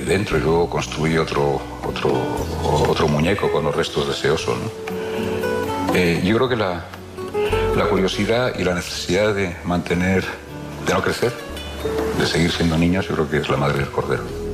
dentro y luego construye otro muñeco con los restos de ese oso, ¿no? Yo creo que la curiosidad y la necesidad de no crecer, de seguir siendo niños, yo creo que es la madre del cordero.